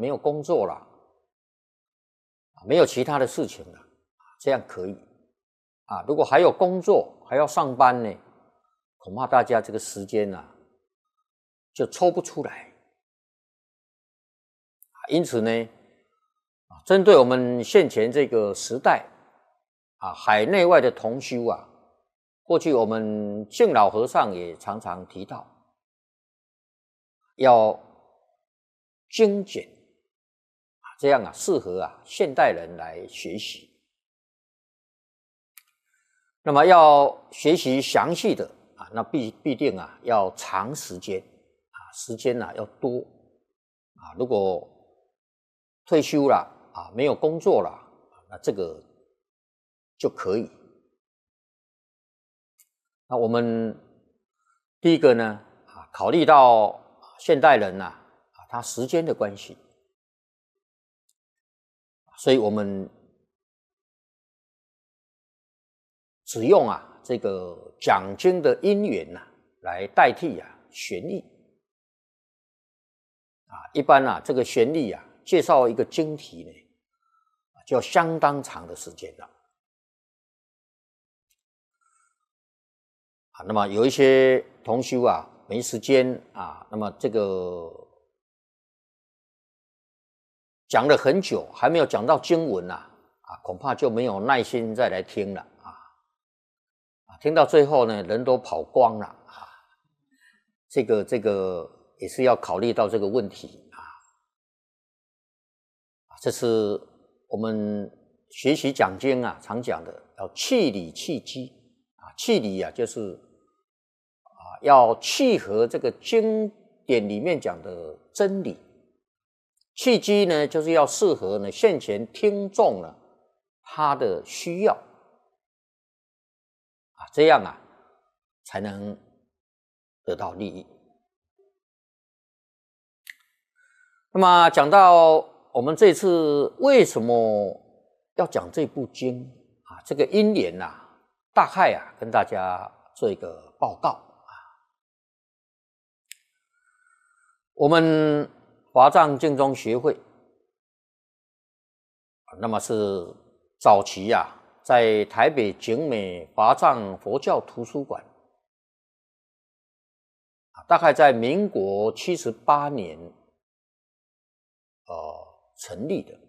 没有工作了，没有其他的事情了，这样可以啊。如果还有工作，还要上班呢，恐怕大家这个时间啊就抽不出来。因此呢，针对我们现前这个时代啊，海内外的同修啊，过去我们敬老和尚也常常提到，要精简，这样啊适合啊现代人来学习。那么要学习详细的啊，那必定啊要长时间啊，时间啊要多啊。如果退休了啊，没有工作了，那这个就可以。那我们第一个呢啊，考虑到现代人呐啊，他时间的关系，所以我们只用啊这个讲经的因缘呐来代替啊旋律啊。一般啊这个旋律啊介绍一个经题呢，就要相当长的时间了啊。那么有一些同修啊没时间啊，那么这个讲了很久还没有讲到经文啊，恐怕就没有耐心再来听了啊。听到最后呢，人都跑光了啊。这个也是要考虑到这个问题啊。这是我们学习讲经啊常讲的，要契理契机啊。契理啊就是要契合这个经典里面讲的真理。契机呢，就是要适合呢现前听众呢他的需要啊，这样啊才能得到利益。那么讲到我们这次为什么要讲这部经啊，这个因缘啊，大概啊跟大家做一个报告啊。我们华藏净宗学会那么是早期啊在台北景美华藏佛教图书馆大概在民国78年成立的。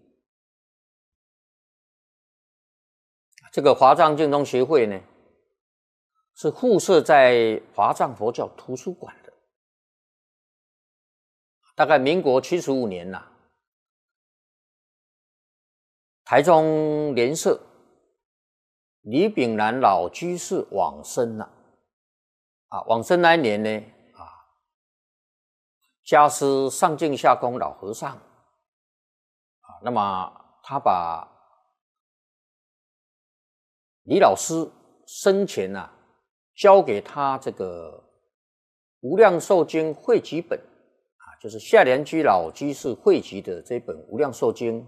这个华藏净宗学会呢是附设在华藏佛教图书馆的。大概民国75年呐，台中莲社李炳南老居士往生了往生那一年呢家师上净下空老和尚那么他把李老师生前交给他这个无量寿经汇集本就是下莲居老居士汇集的这本无量寿经。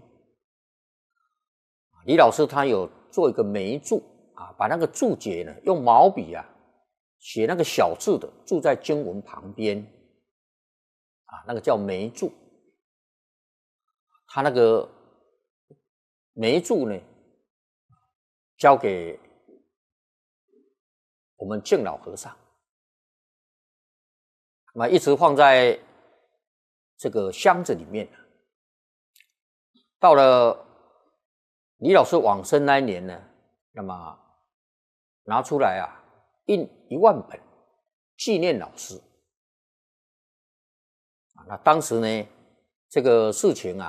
李老师他有做一个眉注把那个注解呢用毛笔写那个小字的注在经文旁边那个叫眉注。他那个眉注呢交给我们净老和尚，那么一直放在这个箱子里面。到了李老师往生那一年呢，那么拿出来印10000本纪念老师。那当时呢这个事情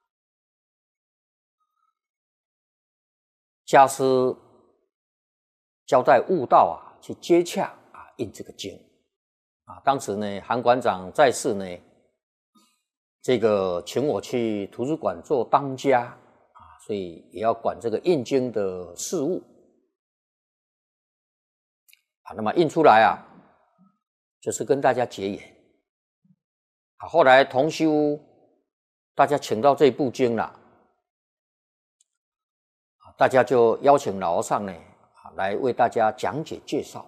家师交代悟道去接洽印这个经当时呢韩馆长在世呢，这个请我去图书馆做当家所以也要管这个印经的事务那么印出来就是跟大家结缘后来同修大家请到这部经了大家就邀请老和尚呢来为大家讲解介绍。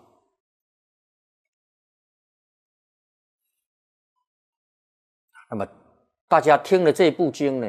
那么大家听了这部经呢，